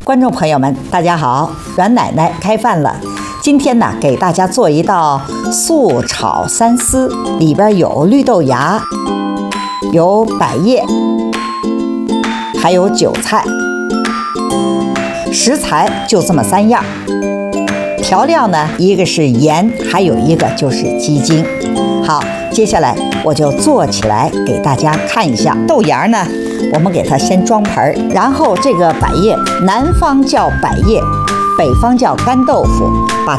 观众朋友们，大家好，阮奶奶开饭了。今天呢，给大家做一道素炒三丝，里边有绿豆芽，有百叶，还有韭菜。食材就这么3样。调料呢，一个是盐，还有一个就是鸡精。好，接下来我就做起来给大家看一下。豆芽呢，我们给它先装盆，然后这个百叶，南方叫百叶，北方叫干豆腐，把